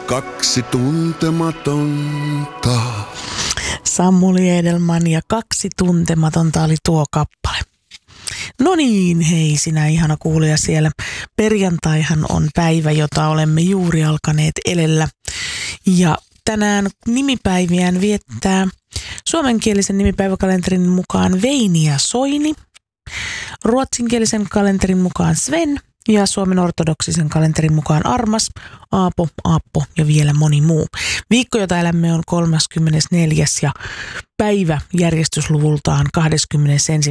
kaksi tuntematonta. Samuli Edelman ja kaksi tuntematonta oli tuo kappale. No niin, hei sinä ihana kuulija siellä. Perjantaihan on päivä, jota olemme juuri alkaneet elellä. Ja tänään nimipäiviään viettää suomenkielisen nimipäiväkalenterin mukaan Veini ja Soini, ruotsinkielisen kalenterin mukaan Sven ja Suomen ortodoksisen kalenterin mukaan Armas, Aapo, Aappo ja vielä moni muu. Viikko, jota elämme, on 34. ja päivä järjestysluvultaan 21.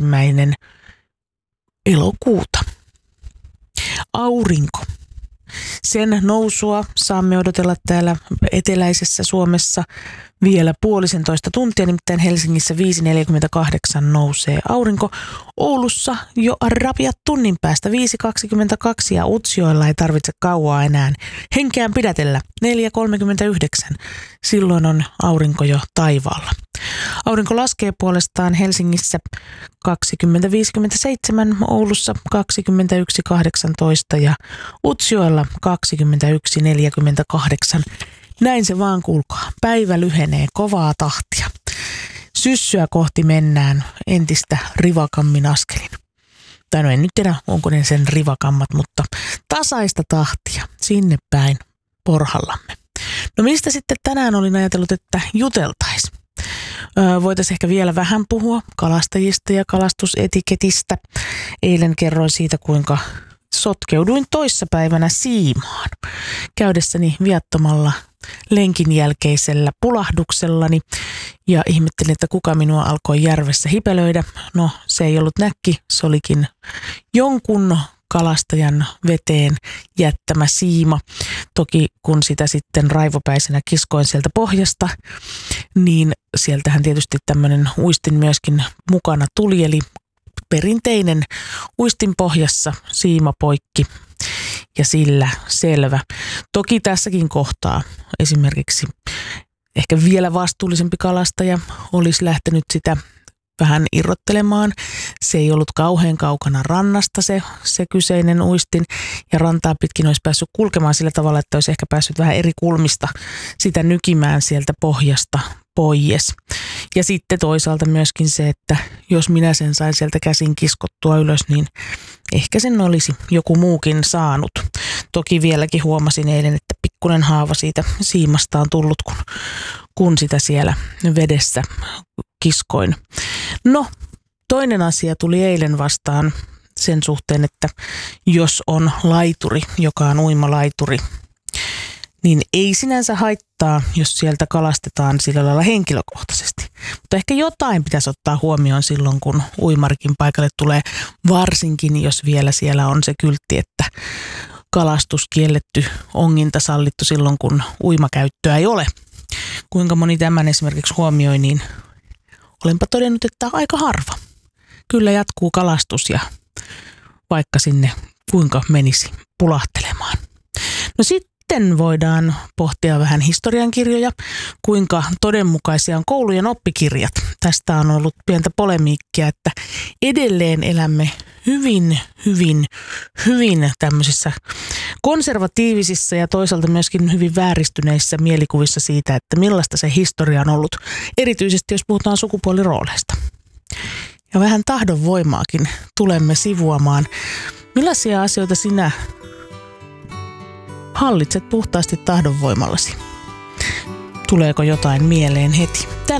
elokuuta. Aurinko. Sen nousua saamme odotella täällä eteläisessä Suomessa vielä 1,5 tuntia, nimittäin Helsingissä 5.48 nousee aurinko. Oulussa jo rapiat tunnin päästä 5.22 ja Utsjoella ei tarvitse kauaa enää henkeään pidätellä 4.39. Silloin on aurinko jo taivaalla. Aurinko laskee puolestaan Helsingissä 20.57, Oulussa 21.18 ja Utsjoella 21.48. Näin se vaan, kuulkaa. Päivä lyhenee kovaa tahtia. Syssyä kohti mennään entistä rivakammin askelin. Tai no en nyt tiedä, onko ne sen rivakammat, mutta tasaista tahtia sinne päin porhallamme. No mistä sitten tänään olin ajatellut, että juteltaisiin? Voitaisiin ehkä vielä vähän puhua kalastajista ja kalastusetiketistä. Eilen kerroin siitä, kuinka sotkeuduin toissapäivänä siimaan käydessäni viattomalla lenkin jälkeisellä pulahduksellani ja ihmettelin, että kuka minua alkoi järvessä hipelöidä. No, se ei ollut näkki, se olikin jonkun kalastajan veteen jättämä siima. Toki kun sitä sitten raivopäisenä kiskoin sieltä pohjasta, niin sieltähän tietysti tämmöinen uistin myöskin mukana tuli, eli perinteinen uistin pohjassa siima poikki ja sillä selvä. Toki tässäkin kohtaa esimerkiksi ehkä vielä vastuullisempi kalastaja olisi lähtenyt sitä vähän irrottelemaan. Se ei ollut kauhean kaukana rannasta se kyseinen uistin ja rantaa pitkin olisi päässyt kulkemaan sillä tavalla, että olisi ehkä päässyt vähän eri kulmista sitä nykimään sieltä pohjasta pois. Ja sitten toisaalta myöskin se, että jos minä sen sain sieltä käsin kiskottua ylös, niin ehkä sen olisi joku muukin saanut. Toki vieläkin huomasin eilen, että pikkuinen haava siitä siimasta on tullut, kun sitä siellä vedessä kiskoin. No, toinen asia tuli eilen vastaan sen suhteen, että jos on laituri, joka on uimalaituri, niin ei sinänsä haittaa, jos sieltä kalastetaan sillä lailla henkilökohtaisesti. Mutta ehkä jotain pitäisi ottaa huomioon silloin, kun uimarikin paikalle tulee, varsinkin jos vielä siellä on se kyltti, että kalastus kielletty, onginta sallittu silloin, kun uimakäyttöä ei ole. Kuinka moni tämän esimerkiksi huomioi, niin olenpa todennut, että aika harva. Kyllä jatkuu kalastus ja vaikka sinne kuinka menisi pulahtelemaan. No sitten voidaan pohtia vähän historiankirjoja, kuinka todenmukaisia on koulujen oppikirjat. Tästä on ollut pientä polemiikkia, että edelleen elämme hyvin tämmöisissä konservatiivisissa ja toisaalta myöskin hyvin vääristyneissä mielikuvissa siitä, että millaista se historia on ollut, erityisesti jos puhutaan sukupuolirooleista. Ja vähän tahdonvoimaakin tulemme sivuamaan. Millaisia asioita sinä hallitset puhtaasti tahdonvoimallasi? Tuleeko jotain mieleen heti?